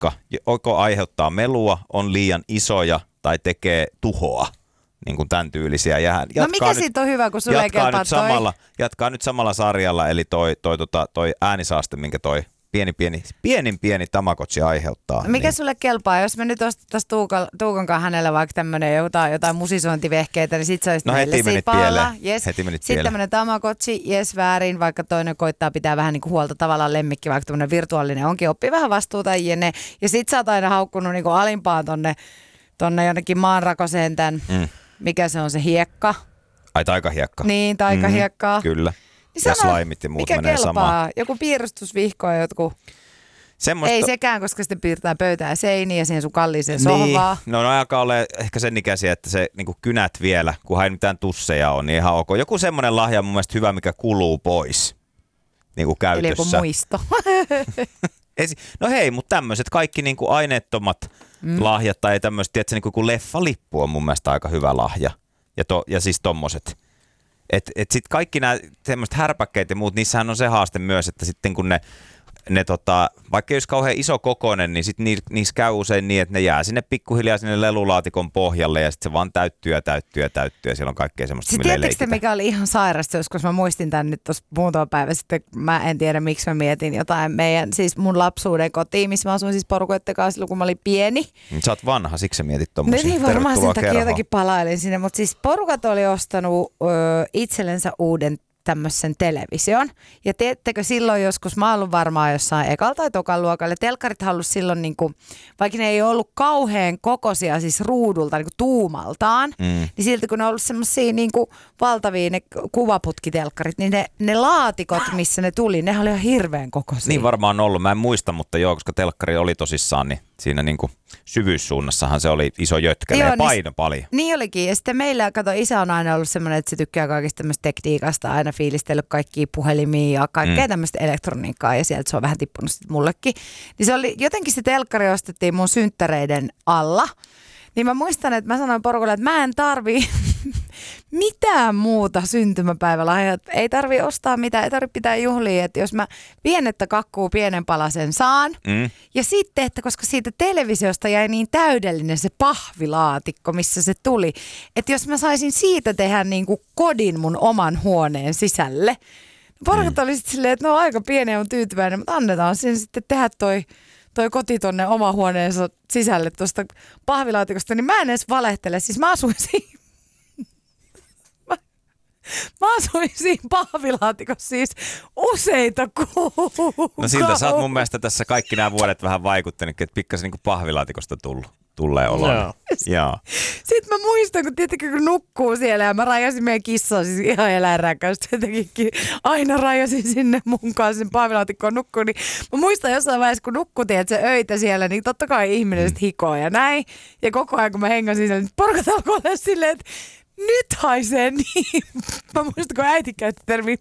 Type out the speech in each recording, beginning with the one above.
jotka joko aiheuttaa melua, on liian isoja tai tekee tuhoa. Niin kuin tämän tyylisiä. No mikä siitä on hyvä, kun sulle ei kelpaa toi? Jatkaa nyt samalla sarjalla, eli toi äänisaaste, minkä toi pieni Tamagotchi aiheuttaa. Mikä niin. sulle kelpaa? Jos me nyt ostettaisiin Tuukan kanssa hänellä vaikka tämmöinen jotain musisointivehkeitä, niin sit se olisi heti menit pieleen. Yes. Sitten tämmöinen Tamagotchi, jes väärin, vaikka toinen koittaa pitää vähän niin kuin huolta tavallaan lemmikki, vaikka tämmöinen virtuaalinen onkin, oppii vähän vastuuta jne. Ja sit sä oot aina haukkunut niin kuin alimpaan tonne jonnekin maanrakoseen tämän, mikä se on se hiekka. Ai taikahiekka. Niin, taikahiekkaa. Kyllä. Niin ja slaimit ja muut menee samaan. Joku piirustusvihko ja jotkut. Semmosta... Ei sekään, koska sitten piirtää pöytää ja seiniä ja siihen sun kalliiseen sohvaan. Niin. No alkaa olla ehkä sen ikäisiä, että se niin kynät vielä, kunhan ei mitään tusseja on, niin ihan ok. Joku semmoinen lahja on mun mielestä hyvä, mikä kuluu pois niin kuin käytössä. Eli joku muisto. No hei, mutta tämmöiset kaikki niin kuin aineettomat lahjat tai tämmöiset, tiedätkö, niin kuin leffalippu on mun mielestä aika hyvä lahja. Ja siis tommoset. Et sit kaikki nämä semmoiset härpäkkeet ja muut, niissähän on se haaste myös, että sitten kun ne vaikka jos kauhean iso kokoinen, niin sitten niissä käy usein niin, että ne jää sinne pikkuhiljaa sinne lelulaatikon pohjalle ja sitten se vaan täyttyy ja siellä on kaikkea semmoista, millä ei leikitä. Mikä oli ihan sairasta, joskus mä muistin tän nyt tuossa muutama päivä sitten, mä en tiedä miksi mä mietin jotain siis mun lapsuuden kotiin, missä mä asuin siis porukoitten kanssa silloin, kun mä olin pieni. Sä oot vanha, siksi sä mietit tommosia. Niin varmaan sen takia jotakin palailin sinne, mutta siis porukat oli ostanut itsellensä uuden tämmöisen television. Ja tiedättekö silloin joskus, mä oon ollut varmaan jossain ekal tai tokan luokalla, telkkarit halusi silloin, niin kuin, vaikka ne ei ollut kauhean kokoisia siis ruudulta niin kuin tuumaltaan, niin silti kun ne on ollut semmosia niin kuin valtavia ne kuvaputkitelkkarit, niin ne laatikot, missä ne tuli, ne oli ihan hirveän kokoisia. Niin varmaan on ollut, mä en muista, mutta joo, koska telkkari oli tosissaan, niin siinä niin kuin syvyyssuunnassahan se oli iso jötkäle ja paino paljon. Niin olikin. Ja sitten meillä, kato, isä on aina ollut semmoinen, että se tykkää kaikista tämmöistä tekniikasta, aina fiilistellyt kaikkia puhelimia ja kaikkea tämmöistä elektroniikkaa ja sieltä se on vähän tippunut sitten mullekin. Niin se oli, jotenkin se telkkari ostettiin mun synttäreiden alla. Niin mä muistan, että mä sanoin porukalle, että mä en tarvii mitään muuta syntymäpäivälahjaa. Ei tarvii ostaa mitään, ei tarvii pitää juhlia. Että jos mä pienettä kakkuu pienen palasen saan. Ja sitten, että koska siitä televisiosta jäi niin täydellinen se pahvilaatikko, missä se tuli. Että jos mä saisin siitä tehdä niin kuin kodin mun oman huoneen sisälle. Porukat oli sitten silleen, että no aika pieni on tyytyväinen, mutta annetaan sen sitten tehdä toi koti tonne oma huoneensa sisälle tuosta pahvilaatikosta, niin mä en edes valehtele. Siis mä asuin siinä pahvilaatikossa siis useita kuukausia. No siltä sä oot mun mielestä tässä kaikki nämä vuodet vähän vaikuttanut, että pikkasen niin kuin pahvilaatikosta tulee oloon. Joo. Sitten mä muistan, kun nukkuu siellä ja mä rajasin meidän kissaa siis ihan eläinräkäystä. Jotenkin aina rajasin sinne mun kanssa sen pahvilaatikkoon nukkuun. Niin mä muistan jossain vaiheessa, kun nukkuttiin, että se öitä siellä, niin totta kai ihminen sitten hikoo ja näin. Ja koko ajan, kun mä hengasin siellä, niin porukat alkoi olla silleen, että nyt haisee niin. Mä muistan, kun äiti käytti termiä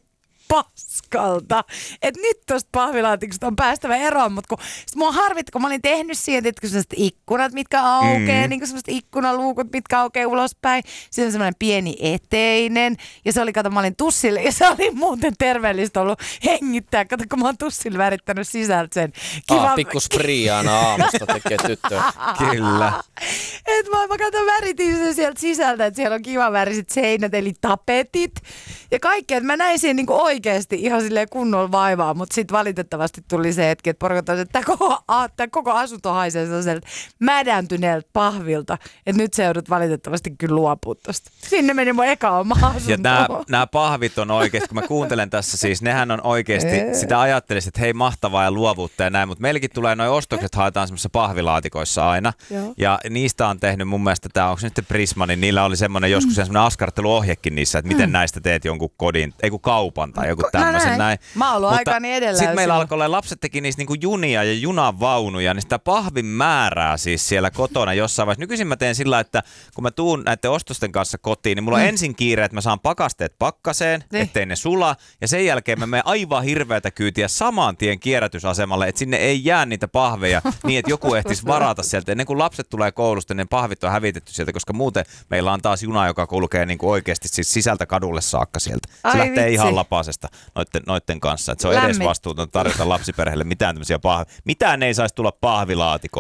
paskalta. Että nyt tosta pahvilaatikosta on päästävä eroon, mutta mua harvittaa, kun mä olin tehnyt siihen, että sellaiset ikkunat, mitkä aukeaa, niin kuin sellaiset ikkunaluukut, mitkä aukeaa ulospäin. Siinä on semmoinen pieni eteinen. Ja se oli, kato, mä olin tussille, ja se oli muuten terveellistä ollut hengittää. Kato, kun mä oon tussille värittänyt sisältä sen. Pikku sprii aina aamusta tekee tyttöä. Kyllä. Että mä väritin sen sieltä sisältä, että siellä on kiva väriset seinät, eli tapetit. Ja kaikkea, että mä näin siihen niin kuin oikeasti ihan silleen kunnolla vaivaa, mutta sitten valitettavasti tuli se hetki, että porukat on, että tämä koko asunto haisee sellaiselta mädäntyneeltä pahvilta, että nyt se joudut valitettavasti kyllä luopua tosta. Sinne meni mun eka oma asunto. Ja nämä pahvit on oikeasti, kun mä kuuntelen tässä siis, nehän on oikeasti, sitä ajattelisit, että hei mahtavaa ja luovuutta ja näin, mutta meilläkin tulee noi ostokset, haetaan semmoisissa pahvilaatikoissa aina. Joo. Ja niistä on tehnyt mun mielestä, onko se nyt Prisma, niin niillä oli semmoinen joskus semmoinen askarteluohjekin niissä, että miten näistä teet jonkun kodin, ei kun kaupan tai joku tämmöisen näin. Mä oon ollut aikani edellä. Sitten meillä alkoi olla, lapset teki niistä niinku junia ja junavaunuja, niin sitä pahvin määrää siis siellä kotona jossain vaiheessa. Nykyisin mä teen sillä, että kun mä tuun näiden ostosten kanssa kotiin, niin mulla on ensin kiire, että mä saan pakasteet pakkaseen, ettei ne sula. Ja sen jälkeen mä menen aivan hirveätä kyytiä saman tien kierrätysasemalle, että sinne ei jää niitä pahveja niin, että joku ehtisi varata sieltä. Ennen kuin lapset tulee koulusta, niin pahvit on hävitetty sieltä, koska muuten meillä on taas juna, joka kulkee niinku oikeasti siis sisältä kadulle saakka sieltä. Se lähtee ihan lapaseen palasesta noitten kanssa. Että se on edesvastuutonta tarjota lapsiperheelle mitään tämmöisiä mitään ei saisi tulla pahvilaatikoon.